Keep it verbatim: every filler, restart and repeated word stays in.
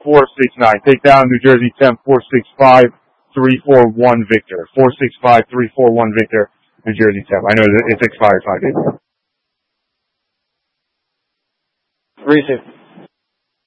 four six nine. Take down New Jersey temp four six five three four one Victor. four six five three four one Victor, New Jersey temp. I know it's expired five days ago. Receive.